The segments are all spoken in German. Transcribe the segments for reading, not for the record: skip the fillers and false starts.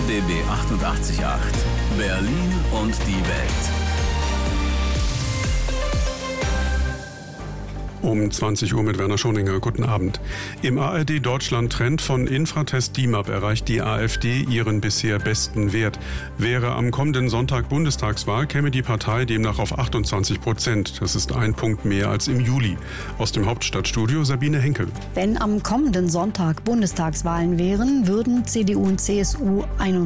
RBB 88.8 Berlin und die Welt. Um 20 Uhr mit Werner Schoninger. Guten Abend. Im ARD-Deutschland-Trend von Infratest DIMAP erreicht die AfD ihren bisher besten Wert. Wäre am kommenden Sonntag Bundestagswahl, käme die Partei demnach auf 28%. Das ist ein Punkt mehr als im Juli. Aus dem Hauptstadtstudio Sabine Henkel. Wenn am kommenden Sonntag Bundestagswahlen wären, würden CDU und CSU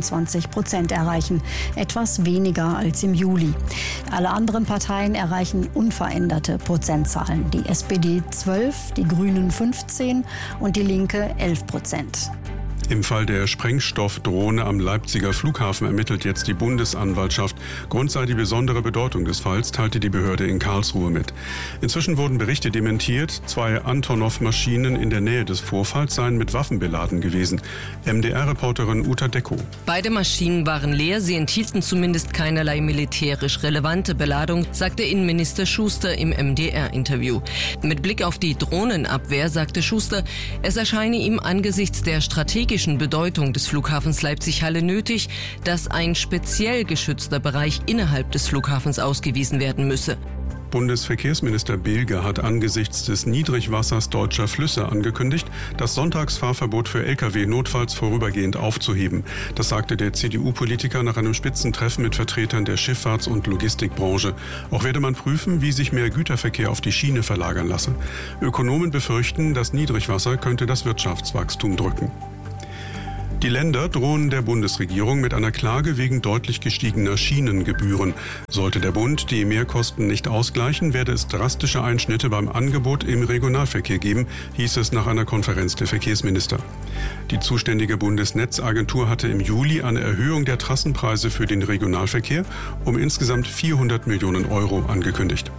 21% erreichen. Etwas weniger als im Juli. Alle anderen Parteien erreichen unveränderte Prozentzahlen. Die SPD 12, die Grünen 15 und die Linke 11%. Im Fall der Sprengstoffdrohne am Leipziger Flughafen ermittelt jetzt die Bundesanwaltschaft. Grund sei die besondere Bedeutung des Falls, teilte die Behörde in Karlsruhe mit. Inzwischen wurden Berichte dementiert, 2 Antonov-Maschinen in der Nähe des Vorfalls seien mit Waffen beladen gewesen. MDR-Reporterin Uta Decko. Beide Maschinen waren leer, sie enthielten zumindest keinerlei militärisch relevante Beladung, sagte Innenminister Schuster im MDR-Interview. Mit Blick auf die Drohnenabwehr sagte Schuster, es erscheine ihm angesichts der strategischen Bedeutung des Flughafens Leipzig-Halle nötig, dass ein speziell geschützter Bereich innerhalb des Flughafens ausgewiesen werden müsse. Bundesverkehrsminister Behlge hat angesichts des Niedrigwassers deutscher Flüsse angekündigt, das Sonntagsfahrverbot für Lkw notfalls vorübergehend aufzuheben. Das sagte der CDU-Politiker nach einem Spitzentreffen mit Vertretern der Schifffahrts- und Logistikbranche. Auch werde man prüfen, wie sich mehr Güterverkehr auf die Schiene verlagern lasse. Ökonomen befürchten, das Niedrigwasser könnte das Wirtschaftswachstum drücken. Die Länder drohen der Bundesregierung mit einer Klage wegen deutlich gestiegener Schienengebühren. Sollte der Bund die Mehrkosten nicht ausgleichen, werde es drastische Einschnitte beim Angebot im Regionalverkehr geben, hieß es nach einer Konferenz der Verkehrsminister. Die zuständige Bundesnetzagentur hatte im Juli eine Erhöhung der Trassenpreise für den Regionalverkehr um insgesamt 400 Millionen Euro angekündigt.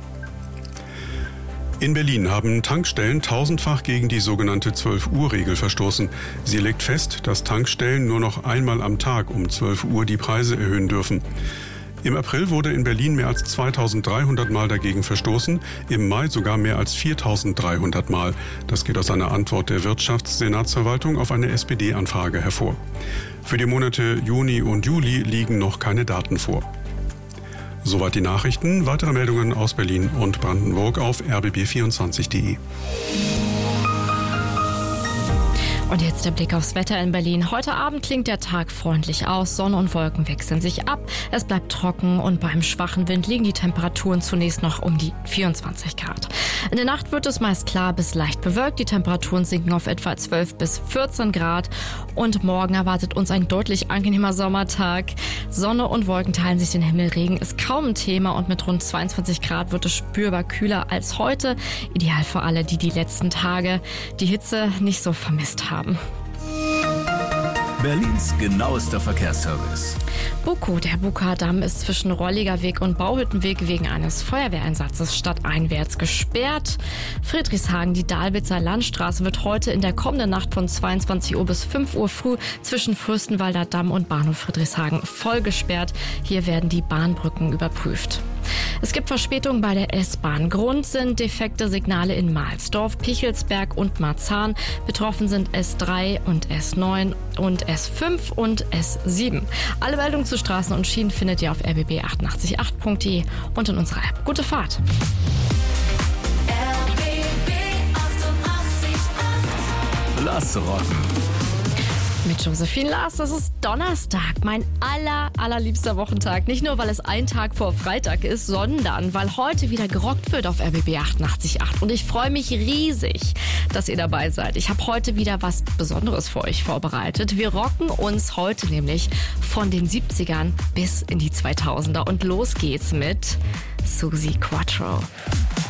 In Berlin haben Tankstellen tausendfach gegen die sogenannte 12-Uhr-Regel verstoßen. Sie legt fest, dass Tankstellen nur noch einmal am Tag um 12 Uhr die Preise erhöhen dürfen. Im April wurde in Berlin mehr als 2300 Mal dagegen verstoßen, im Mai sogar mehr als 4300 Mal. Das geht aus einer Antwort der Wirtschaftssenatsverwaltung auf eine SPD-Anfrage hervor. Für die Monate Juni und Juli liegen noch keine Daten vor. Soweit die Nachrichten. Weitere Meldungen aus Berlin und Brandenburg auf rbb24.de. Und jetzt der Blick aufs Wetter in Berlin. Heute Abend klingt der Tag freundlich aus. Sonne und Wolken wechseln sich ab. Es bleibt trocken und beim schwachen Wind liegen die Temperaturen zunächst noch um die 24 Grad. In der Nacht wird es meist klar bis leicht bewölkt. Die Temperaturen sinken auf etwa 12 bis 14 Grad. Und morgen erwartet uns ein deutlich angenehmer Sommertag. Sonne und Wolken teilen sich den Himmel. Regen ist kaum ein Thema und mit rund 22 Grad wird es spürbar kühler als heute. Ideal für alle, die die letzten Tage die Hitze nicht so vermisst haben. Berlins genauester Verkehrsservice. Bukow, der Bukower Damm, ist zwischen Rolliger Weg und Bauhüttenweg wegen eines Feuerwehreinsatzes stadteinwärts gesperrt. Friedrichshagen, die Dahlwitzer Landstraße, wird heute in der kommenden Nacht von 22 Uhr bis 5 Uhr früh zwischen Fürstenwalder Damm und Bahnhof Friedrichshagen voll gesperrt. Hier werden die Bahnbrücken überprüft. Es gibt Verspätungen bei der S-Bahn. Grund sind defekte Signale in Mahlsdorf, Pichelsberg und Marzahn. Betroffen sind S3 und S9 und S5 und S7. Alle Meldungen zu Straßen und Schienen findet ihr auf rbb888.de und in unserer App. Gute Fahrt! RBB 88.8 Lass rocken. Mit Josephine Lars, das ist Donnerstag, mein allerliebster Wochentag. Nicht nur, weil es ein Tag vor Freitag ist, sondern weil heute wieder gerockt wird auf RBB 88.8. Und ich freue mich riesig, dass ihr dabei seid. Ich habe heute wieder was Besonderes für euch vorbereitet. Wir rocken uns heute nämlich von den 70ern bis in die 2000er. Und los geht's mit Suzi Quatro.